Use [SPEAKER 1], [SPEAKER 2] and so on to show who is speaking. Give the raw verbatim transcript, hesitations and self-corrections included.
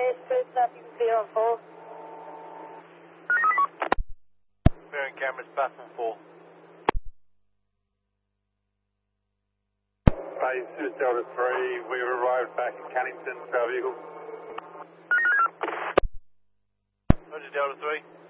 [SPEAKER 1] Base two, nothing zero four.
[SPEAKER 2] Mirroring cameras, platform four.
[SPEAKER 3] Base two, Delta three, we've arrived back in Cannington, for our vehicle.
[SPEAKER 2] Roger, Delta three.